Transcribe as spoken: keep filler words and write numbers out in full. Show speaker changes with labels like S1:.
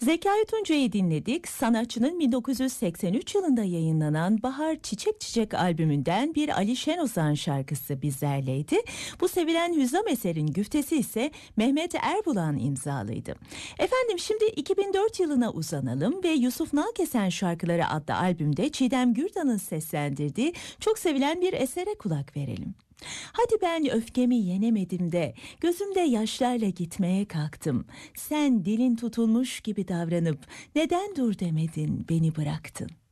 S1: Zekai Tuncay'ı dinledik. Sanatçının bin dokuz yüz seksen üç yılında yayınlanan Bahar Çiçek Çiçek albümünden bir Ali Şenozan şarkısı bizlerleydi. Bu sevilen Hüzzam eserin güftesi ise Mehmet Erbulan imzalıydı. Efendim şimdi iki bin dört yılına uzanalım ve Yusuf Nalkesen Şarkıları adlı albümde Çiğdem Gürdan'ın seslendirdiği çok sevilen bir esere kulak verelim. Hadi ben öfkemi yenemedim de gözümde yaşlarla gitmeye kalktım. Sen dilin tutulmuş gibi davranıp neden dur demedin, beni bıraktın.